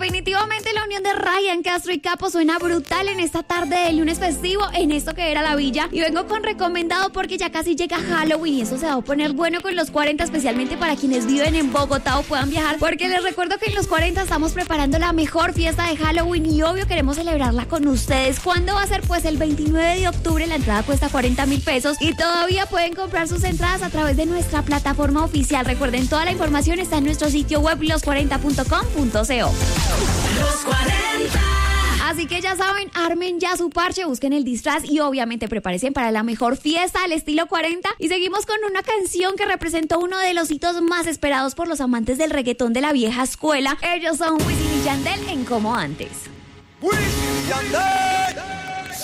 definitivamente la unión de Ryan Castro y Capo suena brutal en esta tarde de lunes festivo en esto que era la villa. Y vengo con recomendado porque ya casi llega Halloween y eso se va a poner bueno con los 40, especialmente para quienes viven en Bogotá o puedan viajar, porque les recuerdo que en los 40 estamos preparando la mejor fiesta de Halloween y obvio queremos celebrarla con ustedes. ¿Cuándo va a ser? Pues el 29 de octubre. La entrada cuesta 40.000 pesos y todavía pueden comprar sus entradas a través de nuestra plataforma oficial. Recuerden, toda la información está en nuestro sitio web los40.com.co. Los 40. Así que ya saben, armen ya su parche, busquen el disfraz y obviamente prepárense para la mejor fiesta al estilo 40. Y seguimos con una canción que representó uno de los hitos más esperados por los amantes del reggaetón de la vieja escuela. Ellos son Wisin y Yandel en Como Antes. Wisin y Yandel.